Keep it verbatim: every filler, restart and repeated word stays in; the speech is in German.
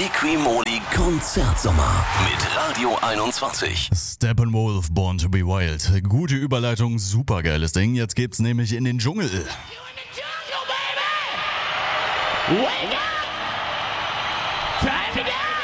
Liquimoli Konzertsommer mit Radio einundzwanzig. Steppenwolf, Born to be Wild. Gute Überleitung, supergeiles Ding. Jetzt geht's nämlich in den Dschungel. Wake up!